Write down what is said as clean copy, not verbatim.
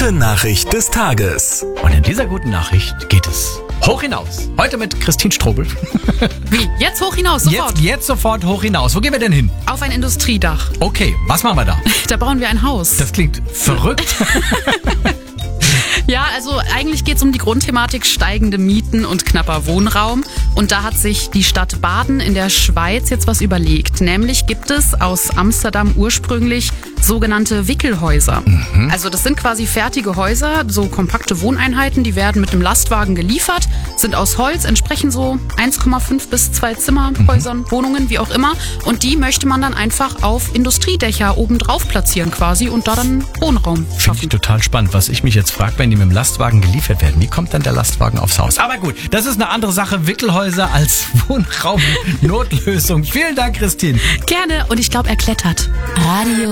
Gute Nachricht des Tages. Und in dieser guten Nachricht geht es hoch hinaus. Heute mit Christine Strobel. Wie? Jetzt hoch hinaus, sofort? Jetzt sofort hoch hinaus. Wo gehen wir denn hin? Auf ein Industriedach. Okay, was machen wir da? Da bauen wir ein Haus. Das klingt verrückt. Ja, also eigentlich geht es um die Grundthematik steigende Mieten und knapper Wohnraum. Und da hat sich die Stadt Baden in der Schweiz jetzt was überlegt. Nämlich gibt es aus Amsterdam ursprünglich sogenannte Wickelhäuser. Also das sind quasi fertige Häuser, so kompakte Wohneinheiten, die werden mit einem Lastwagen geliefert, sind aus Holz, entsprechen so 1,5 bis 2 Zimmerhäusern, Wohnungen, wie auch immer. Und die möchte man dann einfach auf Industriedächer obendrauf platzieren quasi und da dann Wohnraum Finde ich schaffen. total spannend. Was ich mich jetzt frage, wenn die mit dem Lastwagen geliefert werden, wie kommt dann der Lastwagen aufs Haus? Aber gut, das ist eine andere Sache. Wickelhäuser als Wohnraum-Notlösung. Vielen Dank, Christine. Gerne, und ich glaube, er klettert. Radio